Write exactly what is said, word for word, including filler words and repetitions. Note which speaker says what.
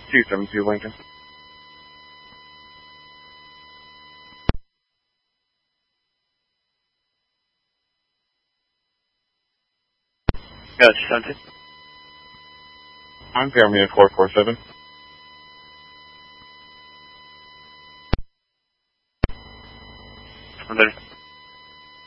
Speaker 1: two seven two Lincoln.
Speaker 2: Gotcha, seven two.
Speaker 1: I'm Pyramid four four seven.
Speaker 2: I'm there.